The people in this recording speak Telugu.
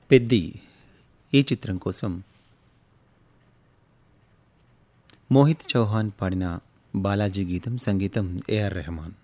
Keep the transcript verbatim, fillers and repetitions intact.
పెద్ది ఈ చిత్రం కోసం మోహిత్ చౌహాన్ పాడిన బాలాజీ గీతం, సంగీతం ఏఆర్ రెహమాన్.